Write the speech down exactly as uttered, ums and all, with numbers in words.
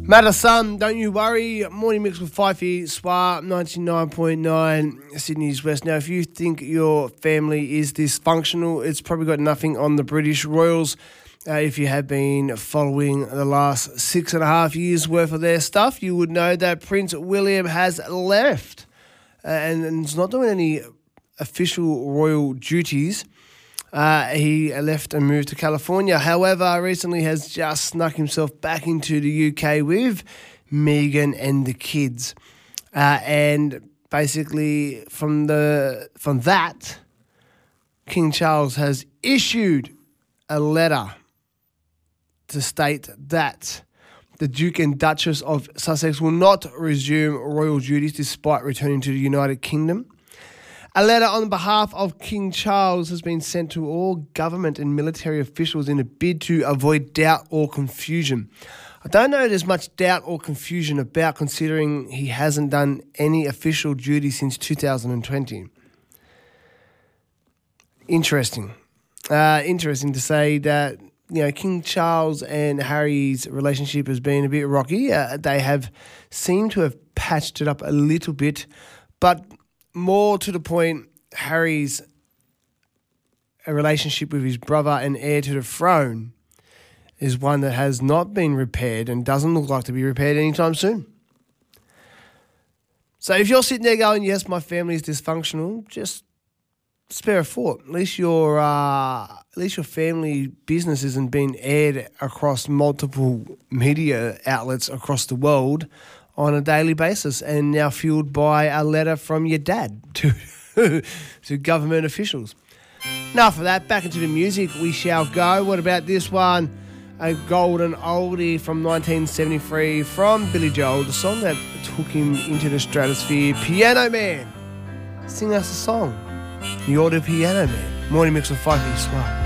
Madison, don't you worry. Morning mix with Fifey, Swar, ninety-nine point nine, Sydney's West. Now, if you think your family is dysfunctional, it's probably got nothing on the British Royals. Uh, if you have been following the last six and a half years worth of their stuff, you would know that Prince William has left uh, and, and is not doing any official royal duties. Uh, he left and moved to California. However, recently has just snuck himself back into the U K with Meghan and the kids. Uh, and basically from the from that, King Charles has issued a letter to state that the Duke and Duchess of Sussex will not resume royal duties despite returning to the United Kingdom. A letter on behalf of King Charles has been sent to all government and military officials in a bid to avoid doubt or confusion. I don't know there's much doubt or confusion about, considering he hasn't done any official duty since two thousand twenty. Interesting. Uh, interesting to say that, you know, King Charles and Harry's relationship has been a bit rocky. Uh, they have seemed to have patched it up a little bit, but more to the point, Harry's relationship with his brother and heir to the throne is one that has not been repaired and doesn't look like to be repaired anytime soon. So if you're sitting there going, yes, my family is dysfunctional, just spare a thought. At least your uh, at least your family business isn't being aired across multiple media outlets across the world on a daily basis, and now fueled by a letter from your dad to to government officials. Enough of that, back into the music we shall go. What about this one? A golden oldie from nineteen seventy-three from Billy Joel, the song that took him into the stratosphere. Piano Man, sing us a song. You're the Piano Man. Morning mix with Fifey Swar.